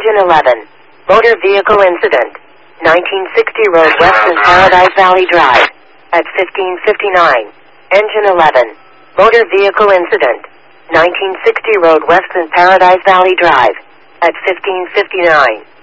Engine 11. Motor vehicle incident. 1960 Road West in Paradise Valley Drive. At 1559. Engine 11. Motor vehicle incident. 1960 Road West in Paradise Valley Drive. At 1559.